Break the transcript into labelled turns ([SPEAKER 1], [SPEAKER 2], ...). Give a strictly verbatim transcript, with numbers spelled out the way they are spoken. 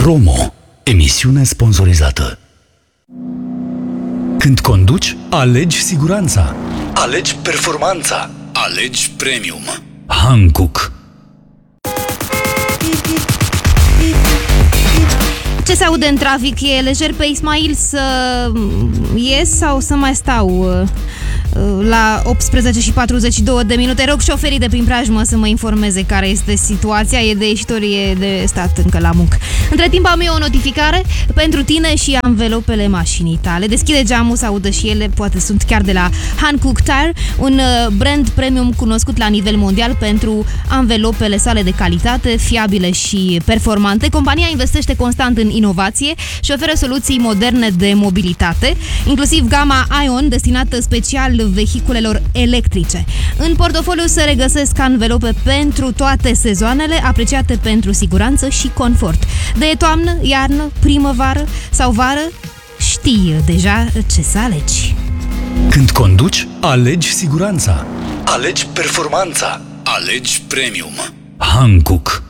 [SPEAKER 1] Promo. Emisiune sponsorizată. Când conduci, alegi siguranța. Alegi performanța. Alegi premium. Hankook.
[SPEAKER 2] Ce se aude în trafic? E lejer pe Ismail să ies sau să mai stau la optsprezece și patruzeci și două de minute? Rog șoferii de prin preajmă să mă informeze care este situația. E de ieșitorie de stat încă la muncă. Între timp am eu o notificare pentru tine și anvelopele mașinii tale. Deschide geamul să audă și ele, poate sunt chiar de la Hankook Tire, un brand premium cunoscut la nivel mondial pentru anvelopele sale de calitate, fiabile și performante. Compania investește constant în inovație și oferă soluții moderne de mobilitate, inclusiv gama Ion, destinată special vehiculelor electrice. În portofoliu se regăsesc anvelope pentru toate sezoanele, apreciate pentru siguranță și confort. De toamnă, iarnă, primăvară sau vară, știi deja ce să alegi.
[SPEAKER 1] Când conduci, alegi siguranța. Alegi performanța. Alegi premium. Hankook.